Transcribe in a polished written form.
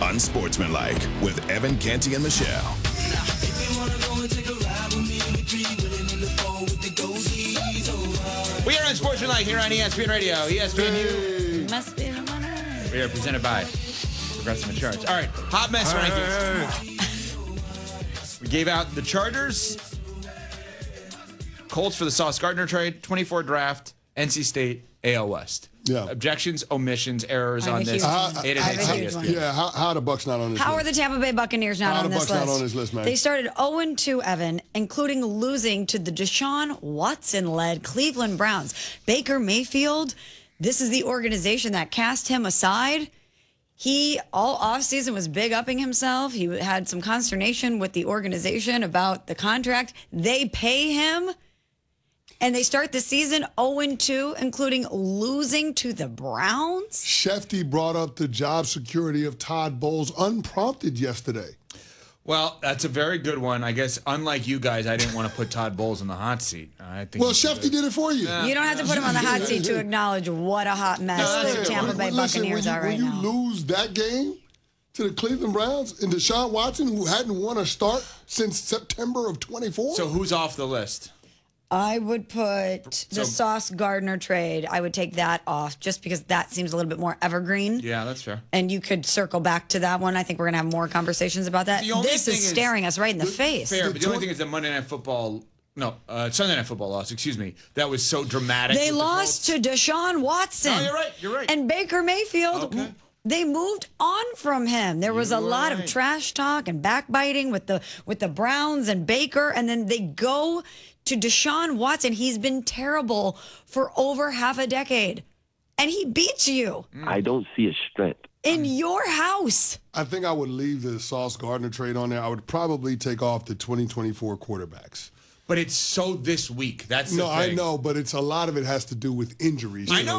Unsportsmanlike with Evan Canty and Michelle. We are Unsportsmanlike here on ESPN Radio. ESPNU. Must be the one. We are presented by Progressive Insurance. All right, hot mess rankings. We gave out the Chargers, Colts for the Sauce Gardner trade, 24 draft, NC State, AL West. Yeah. Objections, omissions, errors I have on a this. huge one. I have a huge one. Yeah, how are the Bucks not on this How are list? the Tampa Bay Buccaneers not How are on the this Bucks list? not on this list, man? They started 0-2, Evan, including losing to the Deshaun Watson-led Cleveland Browns. Baker Mayfield, this is the organization that cast him aside. He, all offseason, was big-upping himself. He had some consternation with the organization about the contract. They pay him, and they start the season 0-2, including losing to the Browns. Shefty brought up the job security of Todd Bowles unprompted yesterday. Well, that's a very good one. I guess, unlike you guys, I didn't want to put Todd Bowles in the hot seat. I think Well, Shefty did it for you. You don't have to put him on the hot seat to acknowledge what a hot mess the Tampa Bay Buccaneers are right now. When you lose that game to the Cleveland Browns and Deshaun Watson, who hadn't won a start since September of 24. So who's off the list? I would put the Sauce Gardner trade. I would take that off just because that seems a little bit more evergreen. Yeah, that's fair. And you could circle back to that one. I think we're going to have more conversations about that. The only This thing is is- staring us right in the face. Fair, but the only thing is that Monday Night Football, Sunday Night Football loss, excuse me, that was so dramatic. They with the lost Colts. to Deshaun Watson. Oh, you're right. And Baker Mayfield, Okay. they moved on from him. There was a lot of trash talk and backbiting with the Browns and Baker, and then they go to Deshaun Watson. He's been terrible for over half a decade, and he beats you I don't see a strength. in your house. I think I would leave the Sauce Gardner trade on there. I would probably take off the 2024 quarterbacks. But it's so this week. That's the No, thing. I know, but it's a lot of it has to do with injuries. I know.